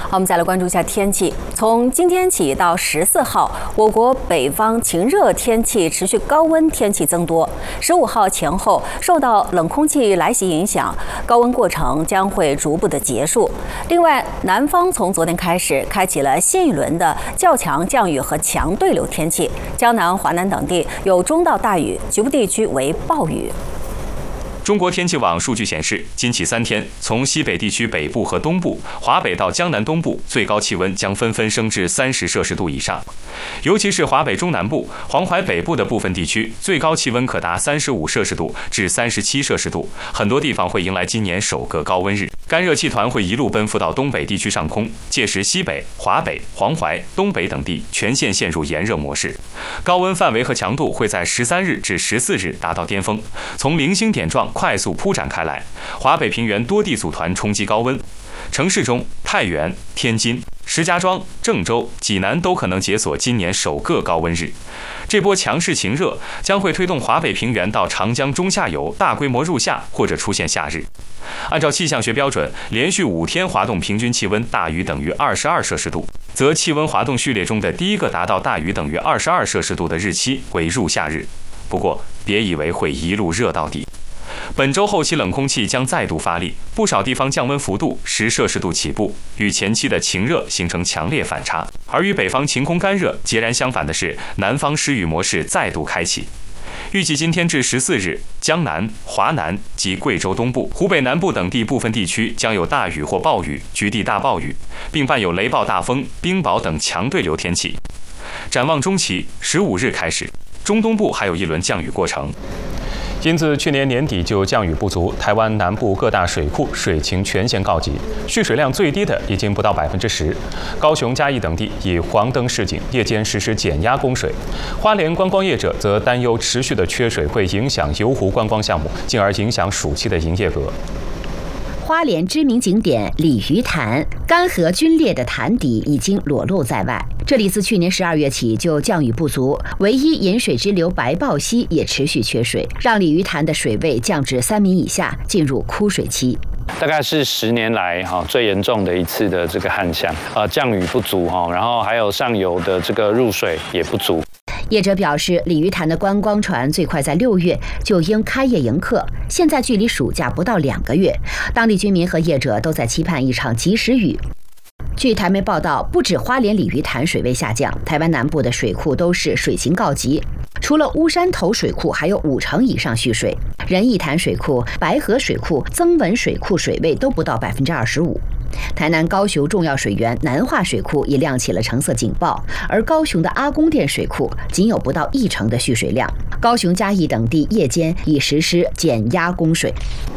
好，我们再来关注一下天气。从今天起到14号，我国北方晴热天气持续高温天气增多。15号前后，受到冷空气来袭影响，高温过程将会逐步的结束。另外，南方从昨天开始开启了新一轮的较强降雨和强对流天气，江南、华南等地有中到大雨，局部地区为暴雨。 中国天气网数据显示，今起3天，从西北地区北部和东部、华北到江南东部，最高气温将纷纷升至30摄氏度以上。尤其是华北中南部、黄淮北部的部分地区，最高气温可达35摄氏度至37摄氏度，很多地方会迎来今年首个高温日。干热气团会一路奔赴到东北地区上空，届时西北、华北、黄淮、东北等地全线陷入炎热模式，高温范围和强度会在13日至14日达到巅峰，从零星点状快速铺展开来，华北平原多地组团冲击高温。城市中，太原、天津、石家庄、郑州、济南都可能解锁今年首个高温日。这波强势晴热将会推动华北平原到长江中下游大规模入夏或者出现夏日。按照气象学标准，连续5天滑动平均气温大于等于22摄氏度，则气温滑动序列中的第一个达到大于等于22摄氏度的日期为入夏日。不过，别以为会一路热到底。本周后期冷空气将再度发力，不少地方降温幅度10摄氏度起步，与前期的晴热形成强烈反差。而与北方晴空干热截然相反的是，南方湿雨模式再度开启。预计今天至14日，江南、华南及贵州东部、湖北南部等地部分地区将有大雨或暴雨，局地大暴雨，并伴有雷暴大风、冰雹等强对流天气。展望中期，15日开始，中东部还有一轮降雨过程。因自去年年底就降雨不足，台湾南部各大水库水情全线告急，蓄水量最低的已经不到10%。高雄、嘉义等地以黄灯示警，夜间实施减压供水。花莲观光业者则担忧持续的缺水会影响游湖观光项目，进而影响暑期的营业额。 花莲知名景点鲤鱼潭，干涸龟裂的潭底已经裸露在外。这里自去年12月起就降雨不足，唯一引水支流白豹溪也持续缺水，让鲤鱼潭的水位降至3米以下，进入枯水期。 大概是10年来最严重的一次的这个旱象，降雨不足然后还有上游的这个入水也不足。 业者表示，鲤鱼潭的观光船最快在6月就应开业迎客，现在距离暑假不到2个月，当地居民和业者都在期盼一场及时雨。据台媒报道，不止花莲鲤鱼潭水位下降，台湾南部的水库都是水情告急。除了乌山头水库，还有50%以上蓄水。仁义潭水库、白河水库、曾文水库水位都不到25%。台南高雄重要水源南化水库也亮起了橙色警报，而高雄的阿公店水库仅有不到1成的蓄水量。高雄、嘉义等地夜间已实施减压供水。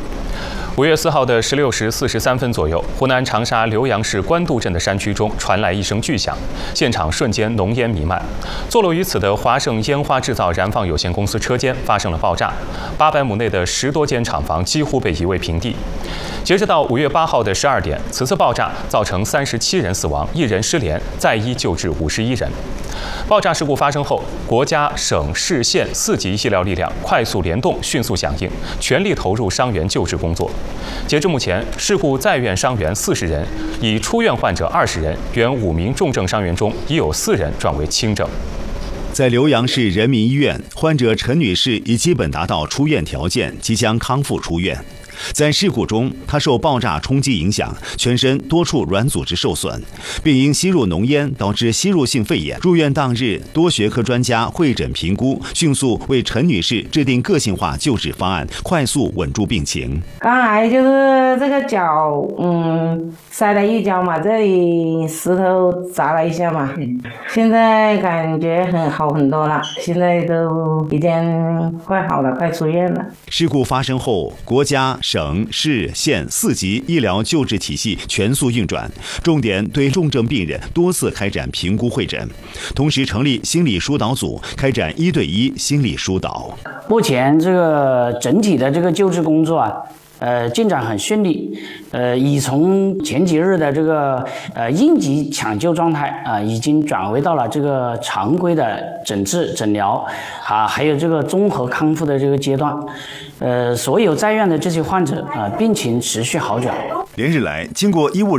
5月4号的16时43分左右，湖南长沙浏阳市官渡镇的山区中传来一声巨响，现场瞬间浓烟弥漫。坐落于此的华盛烟花制造燃放有限公司车间发生了爆炸，800亩内的10多间厂房几乎被夷为平地。截止到5月8号的12点，此次爆炸造成37人死亡，1人失联，在医救治51人。爆炸事故发生后，国家、省、市、县4级医疗力量快速联动，迅速响应，全力投入伤员救治工作。截至目前，事故在院伤员40人，已出院患者20人，原5名重症伤员中已有4人转为轻症。 在浏阳市人民医院，患者陈女士已基本达到出院条件，即将康复出院。在事故中，她受爆炸冲击影响，全身多处软组织受损，并因吸入浓烟导致吸入性肺炎。入院当日，多学科专家会诊评估，迅速为陈女士制定个性化救治方案，快速稳住病情。 刚来就是这个脚，摔了一跤嘛，这里石头砸了一下嘛，现在感觉好很多了，现在都已经快好了，快出院了。 事故发生后，国家、省、市、县4级医疗救治体系全速运转，重点对重症病人多次开展评估会诊，同时成立心理疏导组，开展1对1心理疏导。 目前这个整体的这个救治工作进展很顺利，已从前几日的这个应急抢救状态已经转为到了这个常规的诊治诊疗还有这个综合康复的这个阶段。所有在院的这些患者病情持续好转。 连日来，经过医务